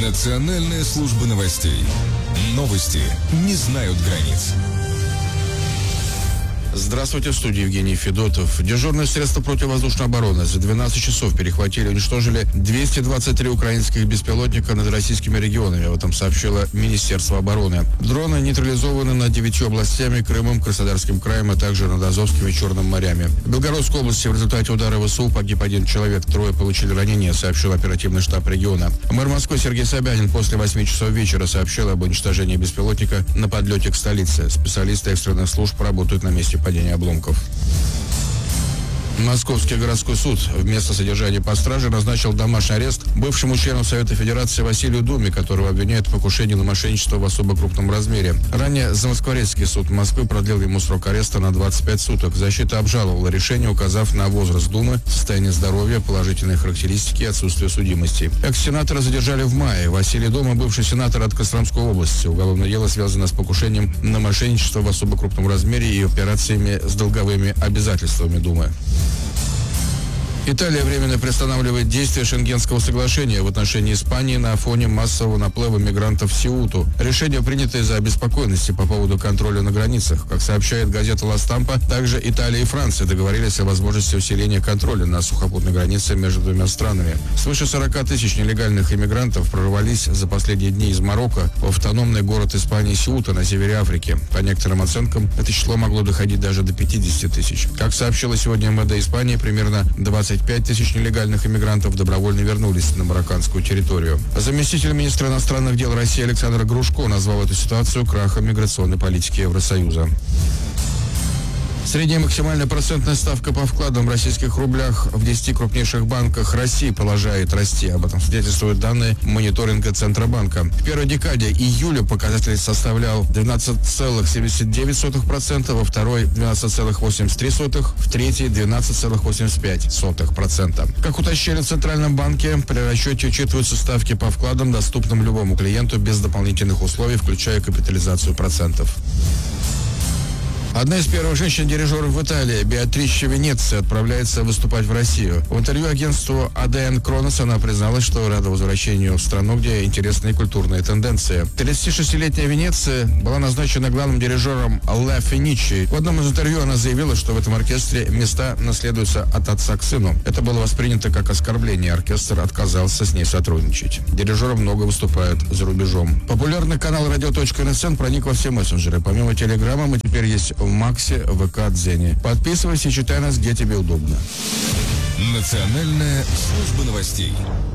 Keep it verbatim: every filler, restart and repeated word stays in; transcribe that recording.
Национальная служба новостей. Новости не знают границ. Здравствуйте, в студии Евгений Федотов. Дежурные средства противовоздушной обороны за двенадцать часов перехватили и уничтожили двести двадцать три украинских беспилотника над российскими регионами. Об этом сообщило Министерство обороны. Дроны нейтрализованы над девятью областями: Крымом, Краснодарским краем, а также над Азовским и Черным морями. В Белгородской области в результате удара ВСУ погиб один человек, трое получили ранения, сообщил оперативный штаб региона. Мэр Москвы Сергей Собянин после восьми часов вечера сообщил об уничтожении беспилотника на подлете к столице. Специалисты экстренных служб работают на месте падения обломков. Московский городской суд вместо содержания под стражей назначил домашний арест бывшему члену Совета Федерации Василию Думе, которого обвиняют в покушении на мошенничество в особо крупном размере. Ранее Замоскворецкий суд Москвы продлил ему срок ареста на двадцать пять суток. Защита обжаловала решение, указав на возраст Думы, состояние здоровья, положительные характеристики и отсутствие судимости. Экс-сенатора задержали в мае. Василий Дума, бывший сенатор от Костромской области. Уголовное дело связано с покушением на мошенничество в особо крупном размере и операциями с долговыми обязательствами Думы. Италия временно приостанавливает действие Шенгенского соглашения в отношении Испании на фоне массового наплыва мигрантов в Сеуту. Решение принято из-за обеспокоенности по поводу контроля на границах. Как сообщает газета «Ла Стампа», также Италия и Франция договорились о возможности усиления контроля на сухопутной границе между двумя странами. Свыше сорока тысяч нелегальных иммигрантов прорвались за последние дни из Марокко в автономный город Испании Сеута на севере Африки. По некоторым оценкам, это число могло доходить даже до пятидесяти тысяч. Как сообщила сегодня эм вэ дэ Испании, примерно двадцать пять тысяч нелегальных иммигрантов добровольно вернулись на марокканскую территорию. Заместитель министра иностранных дел России Александр Грушко назвал эту ситуацию крахом миграционной политики Евросоюза. Средняя максимальная процентная ставка по вкладам в российских рублях в десяти крупнейших банках России продолжает расти. Об этом свидетельствуют данные мониторинга Центробанка. В первой декаде июля показатель составлял двенадцать целых семьдесят девять сотых процента, во второй двенадцать целых восемьдесят три сотых процента, в третьей двенадцать целых восемьдесят пять сотых процента. Как уточнили в Центральном банке, при расчете учитываются ставки по вкладам, доступным любому клиенту без дополнительных условий, включая капитализацию процентов. Одна из первых женщин-дирижеров в Италии, Беатриче Венеция, отправляется выступать в Россию. В интервью агентству а дэ эн Кронос она призналась, что рада возвращению в страну, где интересные культурные тенденции. тридцатишестилетняя Венеция была назначена главным дирижером Ла Феничи. В одном из интервью она заявила, что в этом оркестре места наследуются от отца к сыну. Это было воспринято как оскорбление. Оркестр отказался с ней сотрудничать. Дирижеры много выступают за рубежом. Популярный канал радио точка эн эс эн проник во все мессенджеры. Помимо Телеграма мы теперь есть в Максе, ВК, Дзене. Подписывайся и читай нас, где тебе удобно. Национальная служба новостей.